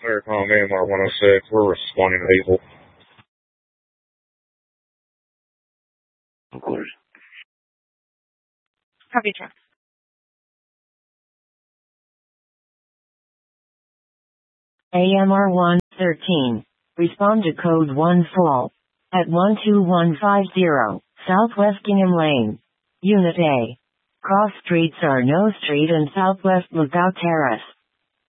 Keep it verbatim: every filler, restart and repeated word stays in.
Clearcom A M R one oh six, we're responding to Hazel. Of course. Copy, truck. A M R one thirteen. Respond to code one full. At one two one five zero, Southwest Kingham Lane. Unit A. Cross streets are No Street and Southwest Lookout Terrace.